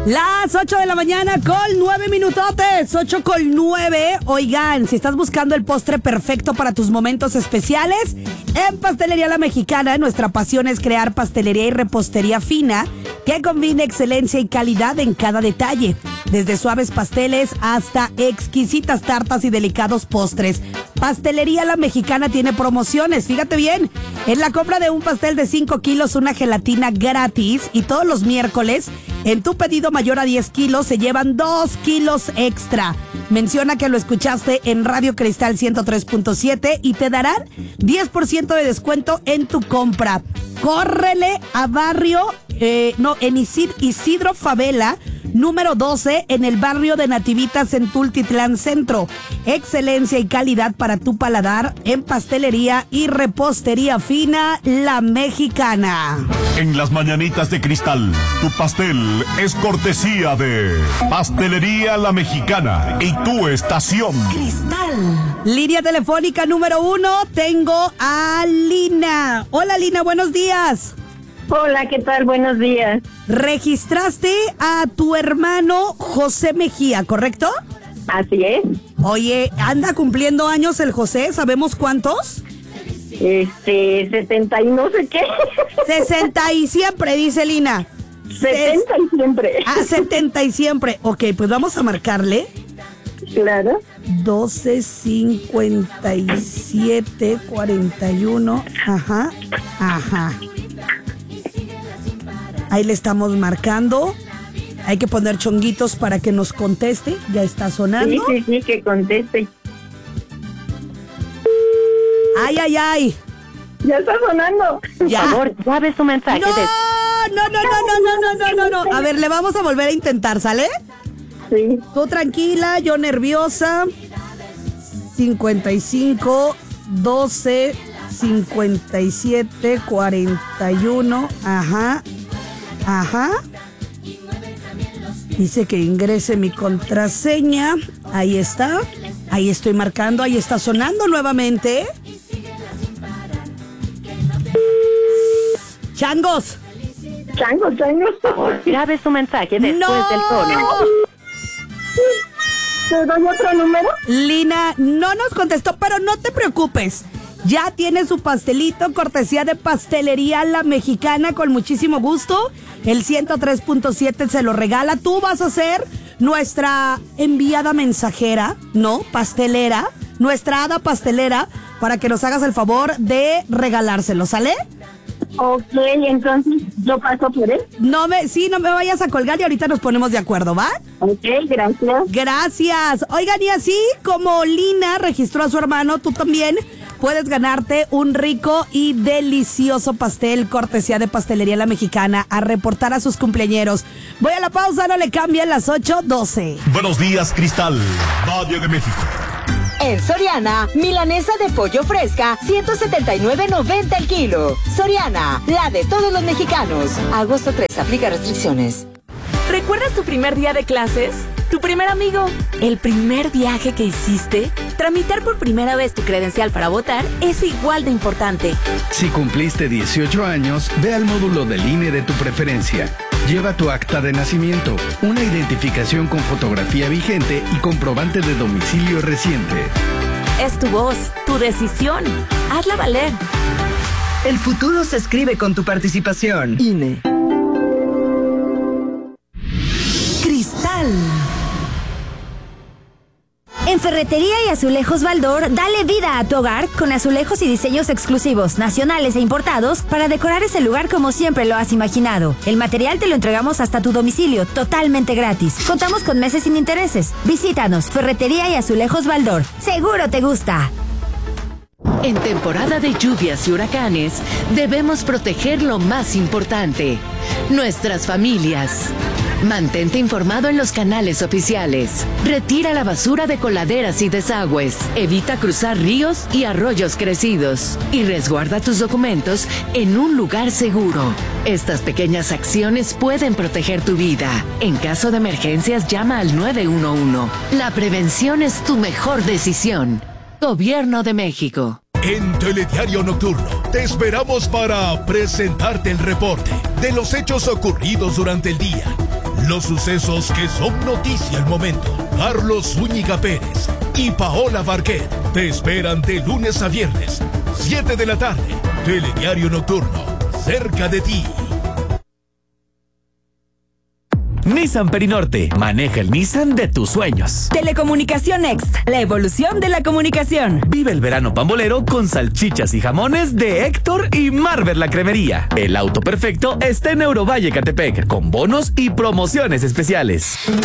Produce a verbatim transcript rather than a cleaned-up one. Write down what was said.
Las ocho de la mañana con nueve minutotes, ocho con nueve. Oigan, si estás buscando el postre perfecto para tus momentos especiales, en Pastelería La Mexicana, nuestra pasión es crear pastelería y repostería fina que combine excelencia y calidad en cada detalle. Desde suaves pasteles hasta exquisitas tartas y delicados postres. Pastelería La Mexicana tiene promociones, fíjate bien. En la compra de un pastel de cinco kilos, una gelatina gratis. Y todos los miércoles, en tu pedido mayor a diez kilos, se llevan dos kilos extra. Menciona que lo escuchaste en Radio Cristal ciento tres punto siete y te darán diez por ciento de descuento en tu compra. Córrele a barrio, eh, no, en Isid- Isidro Favela, número doce, en el barrio de Nativitas en Tultitlán Centro. Excelencia y calidad para tu paladar en pastelería y repostería fina La Mexicana. En las mañanitas de Cristal, tu pastel es cortesía de Pastelería La Mexicana y tu estación Cristal. Línea telefónica número uno, tengo a Lina. Hola Lina, buenos días. Hola, ¿qué tal? Buenos días. Registraste a tu hermano José Mejía, ¿correcto? Así es. Oye, anda cumpliendo años el José, ¿sabemos cuántos? Este, setenta y no sé qué. sesenta y siempre, dice Lina. setenta y siempre. Ah, setenta y siempre. Ok, pues vamos a marcarle. Claro. doce, cincuenta y siete, cuarenta y uno. Ajá, ajá. Ahí le estamos marcando. Hay que poner chonguitos para que nos conteste. Ya está sonando. Sí, sí, sí, que conteste. Ay, ay, ay. Ya está sonando. Ya. Por favor, grabe su mensaje. No, de... no, no, no, no, no, no, no, no, no. A ver, le vamos a volver a intentar, ¿sale? Sí. Tú tranquila, yo nerviosa. cincuenta y cinco, doce, cincuenta y siete, cuarenta y uno. Ajá. Ajá. Dice que ingrese mi contraseña. Ahí está. Ahí estoy marcando. Ahí está sonando nuevamente. Changos. Changos, changos. Por favor, grabe su mensaje después ¡No! del tono. ¿Te doy otro número? Lina no nos contestó, pero no te preocupes. Ya tiene su pastelito, cortesía de Pastelería La Mexicana, con muchísimo gusto. El ciento tres punto siete se lo regala. Tú vas a ser nuestra enviada mensajera, ¿no? Pastelera, nuestra hada pastelera, para que nos hagas el favor de regalárselo, ¿sale? Ok, entonces yo paso por él. No me, sí, no me vayas a colgar y ahorita nos ponemos de acuerdo, ¿va? Ok, gracias. Gracias. Oigan, y así como Lina registró a su hermano, tú también puedes ganarte un rico y delicioso pastel, cortesía de Pastelería La Mexicana, a reportar a sus cumpleañeros. Voy a la pausa, no le cambien, las ocho doce. Buenos días, Cristal, Valle de México. En Soriana, milanesa de pollo fresca, ciento setenta y nueve noventa el kilo. Soriana, la de todos los mexicanos. Agosto tres, aplica restricciones. ¿Recuerdas tu primer día de clases? ¿Tu primer amigo? ¿El primer viaje que hiciste? Tramitar por primera vez tu credencial para votar es igual de importante. Si cumpliste dieciocho años, ve al módulo del I N E de tu preferencia. Lleva tu acta de nacimiento, una identificación con fotografía vigente y comprobante de domicilio reciente. Es tu voz, tu decisión. Hazla valer. El futuro se escribe con tu participación. I N E. Cristal. En Ferretería y Azulejos Baldor, dale vida a tu hogar con azulejos y diseños exclusivos, nacionales e importados para decorar ese lugar como siempre lo has imaginado. El material te lo entregamos hasta tu domicilio, totalmente gratis. Contamos con meses sin intereses. Visítanos, Ferretería y Azulejos Baldor. Seguro te gusta. En temporada de lluvias y huracanes, debemos proteger lo más importante, nuestras familias. Mantente informado en los canales oficiales. Retira la basura de coladeras y desagües. Evita cruzar ríos y arroyos crecidos. Y resguarda tus documentos en un lugar seguro. Estas pequeñas acciones pueden proteger tu vida. En caso de emergencias, llama al nueve uno uno. La prevención es tu mejor decisión. Gobierno de México. En Telediario Nocturno te esperamos para presentarte el reporte de los hechos ocurridos durante el día Los sucesos que son noticia al momento. Carlos Zúñiga Pérez y Paola Barquet te esperan de lunes a viernes, siete de la tarde. Telediario Nocturno, cerca de ti. Nissan Perinorte, maneja el Nissan de tus sueños. Telecomunicación Next, la evolución de la comunicación. Vive el verano pambolero con salchichas y jamones de Héctor y Marver la Cremería. El auto perfecto está en Eurovalle Catepec, con bonos y promociones especiales.